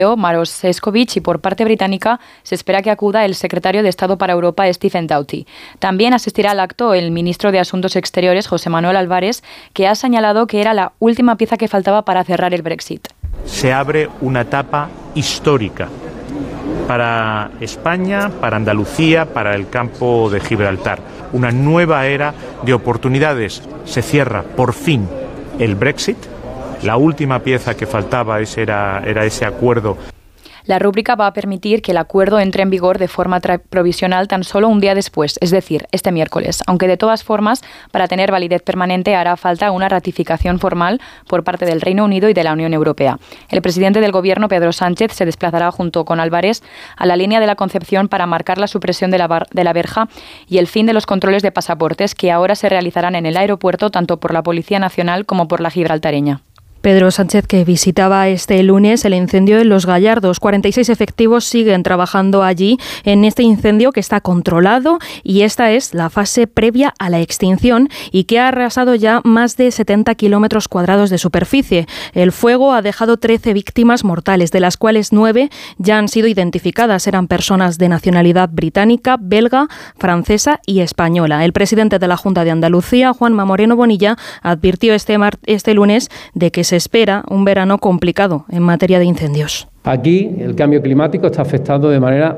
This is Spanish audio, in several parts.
Maroš Šefčovič, y por parte británica se espera que acuda el secretario de Estado para Europa, Stephen Doughty. También asistirá al acto el ministro de Asuntos Exteriores, José Manuel Álvarez, que ha señalado que era la última pieza que faltaba para cerrar el Brexit. Se abre una etapa histórica para España, para Andalucía, para el campo de Gibraltar. Una nueva era de oportunidades. Se cierra por fin el Brexit. La última pieza que faltaba era ese acuerdo. La rúbrica va a permitir que el acuerdo entre en vigor de forma provisional tan solo un día después, es decir, este miércoles, aunque de todas formas, para tener validez permanente hará falta una ratificación formal por parte del Reino Unido y de la Unión Europea. El presidente del Gobierno, Pedro Sánchez, se desplazará junto con Álvarez a la línea de la Concepción para marcar la supresión de la verja y el fin de los controles de pasaportes que ahora se realizarán en el aeropuerto tanto por la Policía Nacional como por la gibraltareña. Pedro Sánchez, que visitaba este lunes el incendio en Los Gallardos. 46 efectivos siguen trabajando allí en este incendio que está controlado y esta es la fase previa a la extinción y que ha arrasado ya más de 70 kilómetros cuadrados de superficie. El fuego ha dejado 13 víctimas mortales, de las cuales 9 ya han sido identificadas. Eran personas de nacionalidad británica, belga, francesa y española. El presidente de la Junta de Andalucía, Juanma Moreno Bonilla, advirtió este lunes de que se espera un verano complicado en materia de incendios. Aquí el cambio climático está afectando de manera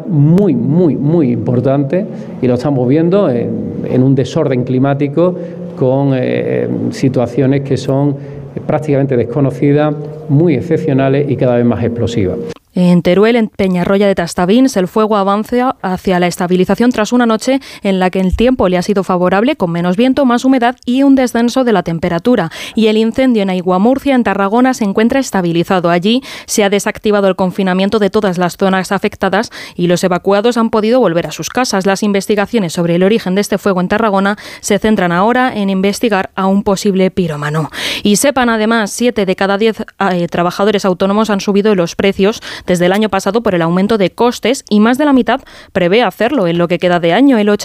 muy importante y lo estamos viendo en un desorden climático con situaciones que son prácticamente desconocidas, muy excepcionales y cada vez más explosivas. En Teruel, en Peñarroya de Tastavins, el fuego avanza hacia la estabilización tras una noche en la que el tiempo le ha sido favorable, con menos viento, más humedad y un descenso de la temperatura. Y el incendio en Aiguamurcia, en Tarragona, se encuentra estabilizado. Allí se ha desactivado el confinamiento de todas las zonas afectadas y los evacuados han podido volver a sus casas. Las investigaciones sobre el origen de este fuego en Tarragona se centran ahora en investigar a un posible pirómano. Y sepan además, 7 de cada 10 trabajadores autónomos han subido los precios desde el año pasado por el aumento de costes y más de la mitad prevé hacerlo en lo que queda de año. El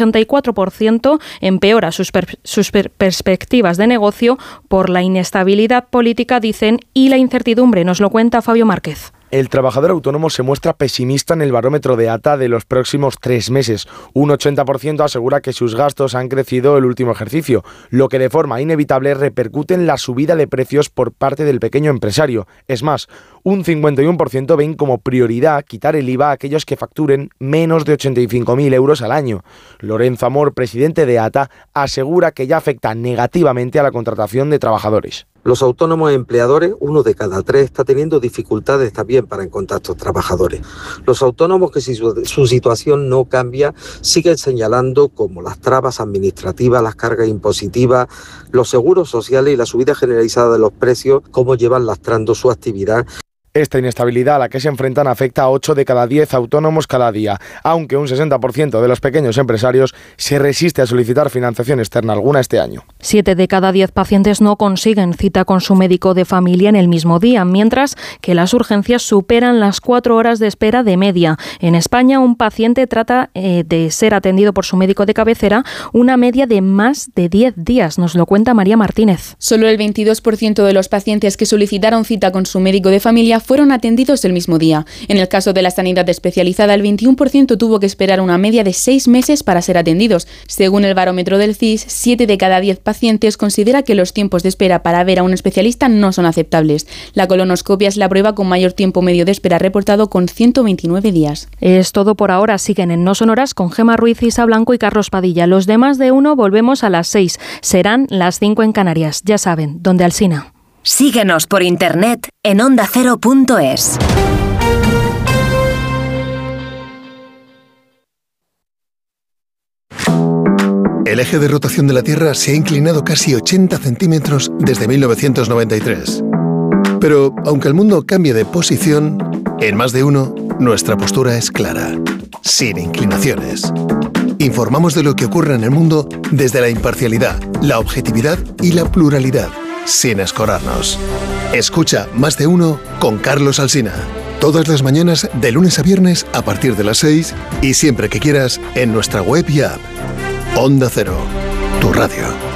84% empeora sus perspectivas de negocio por la inestabilidad política, dicen, y la incertidumbre. Nos lo cuenta Fabio Márquez. El trabajador autónomo se muestra pesimista en el barómetro de ATA de los próximos 3 meses. Un 80% asegura que sus gastos han crecido el último ejercicio, lo que de forma inevitable repercute en la subida de precios por parte del pequeño empresario. Es más, un 51% ven como prioridad quitar el IVA a aquellos que facturen menos de 85.000 euros al año. Lorenzo Amor, presidente de ATA, asegura que ya afecta negativamente a la contratación de trabajadores. Los autónomos empleadores, 1 de cada 3, está teniendo dificultades también para encontrar estos trabajadores. Los autónomos que si su situación no cambia siguen señalando como las trabas administrativas, las cargas impositivas, los seguros sociales y la subida generalizada de los precios, cómo llevan lastrando su actividad. Esta inestabilidad a la que se enfrentan afecta a 8 de cada 10 autónomos cada día, aunque un 60% de los pequeños empresarios se resiste a solicitar financiación externa alguna este año. 7 de cada 10 pacientes no consiguen cita con su médico de familia en el mismo día, mientras que las urgencias superan las 4 horas de espera de media. En España, un paciente trata de ser atendido por su médico de cabecera una media de más de 10 días, nos lo cuenta María Martínez. Solo el 22% de los pacientes que solicitaron cita con su médico de familia fueron atendidos el mismo día. En el caso de la sanidad especializada, el 21% tuvo que esperar una media de 6 meses para ser atendidos. Según el barómetro del CIS, 7 de cada 10 pacientes considera que los tiempos de espera para ver a un especialista no son aceptables. La colonoscopia es la prueba con mayor tiempo medio de espera reportado, con 129 días. Es todo por ahora. Siguen en No Sonoras con Gemma Ruiz, Isa Blanco y Carlos Padilla. Los demás de uno volvemos a las 6. Serán las 5 en Canarias. Ya saben, donde Alsina. Síguenos por internet en ondacero.es. El eje de rotación de la Tierra se ha inclinado casi 80 centímetros desde 1993. Pero, aunque el mundo cambie de posición, en Más de Uno, nuestra postura es clara, sin inclinaciones. Informamos de lo que ocurre en el mundo desde la imparcialidad, la objetividad y la pluralidad, sin escorarnos. Escucha Más de Uno con Carlos Alsina. Todas las mañanas, de lunes a viernes, a partir de las 6 y siempre que quieras, en nuestra web y app. Onda Cero, tu radio.